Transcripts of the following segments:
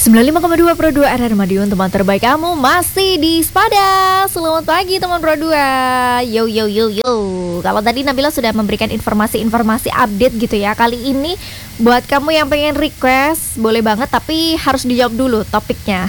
95,2 Pro 2 RR Madiun, teman terbaik kamu masih di Spada. Selamat pagi teman Pro 2. Yo yo yo yo. Kalau tadi Nabila sudah memberikan informasi-informasi update gitu ya. Kali ini buat kamu yang pengen request boleh banget, tapi harus dijawab dulu topiknya.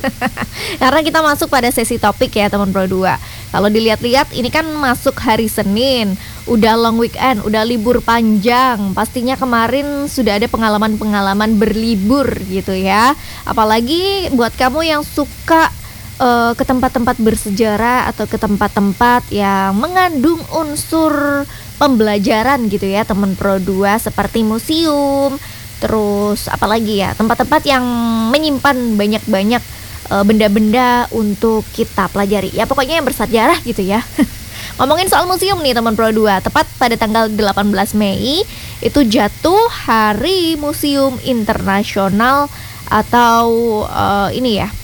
Karena kita masuk pada sesi topik ya teman Pro 2. Kalau dilihat-lihat ini kan masuk hari Senin, udah long weekend, udah libur panjang. Pastinya kemarin sudah ada pengalaman-pengalaman berlibur gitu ya. Apalagi buat kamu yang suka ke tempat-tempat bersejarah atau ke tempat-tempat yang mengandung unsur pembelajaran gitu ya teman Pro 2, seperti museum. Terus apalagi ya, tempat-tempat yang menyimpan banyak-banyak benda-benda untuk kita pelajari. Ya pokoknya yang bersejarah gitu ya. Ngomongin soal museum nih teman Pro 2, tepat pada tanggal 18 Mei itu jatuh Hari Museum Internasional atau ini ya,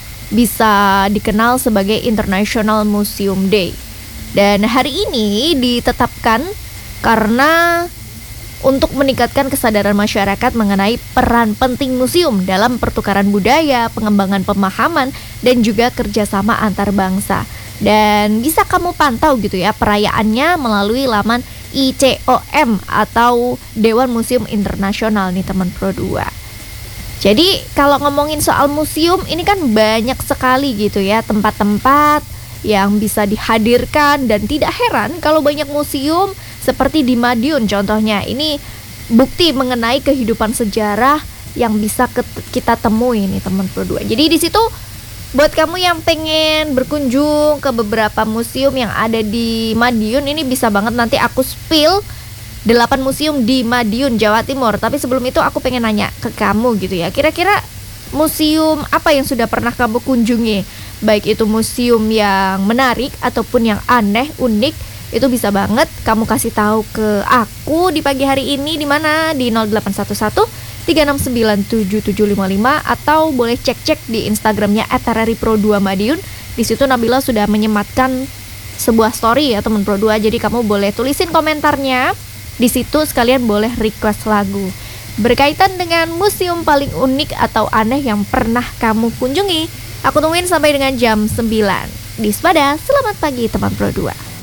bisa dikenal sebagai International Museum Day. Dan hari ini ditetapkan karena untuk meningkatkan kesadaran masyarakat mengenai peran penting museum dalam pertukaran budaya, pengembangan pemahaman, dan juga kerjasama antar bangsa. Dan bisa kamu pantau gitu ya perayaannya melalui laman ICOM atau Dewan Museum Internasional nih teman Pro 2. Jadi kalau ngomongin soal museum ini kan banyak sekali gitu ya tempat-tempat yang bisa dihadirkan, dan tidak heran kalau banyak museum seperti di Madiun contohnya. Ini bukti mengenai kehidupan sejarah yang bisa kita temui nih teman Pro 2. Jadi di situ buat kamu yang pengen berkunjung ke beberapa museum yang ada di Madiun, ini bisa banget nanti aku spill 8 museum di Madiun, Jawa Timur. Tapi sebelum itu aku pengen nanya ke kamu gitu ya, kira-kira museum apa yang sudah pernah kamu kunjungi? Baik itu museum yang menarik ataupun yang aneh, unik, itu bisa banget kamu kasih tahu ke aku di pagi hari ini. Di mana? Di 0811 369 7755, atau boleh cek-cek di Instagramnya @rripro2 Madiun. Di situ Nabila sudah menyematkan sebuah story ya teman Pro 2. Jadi kamu boleh tulisin komentarnya di situ, sekalian boleh request lagu berkaitan dengan museum paling unik atau aneh yang pernah kamu kunjungi. Aku tungguin sampai dengan jam 9 di Spada. Selamat pagi teman Pro 2.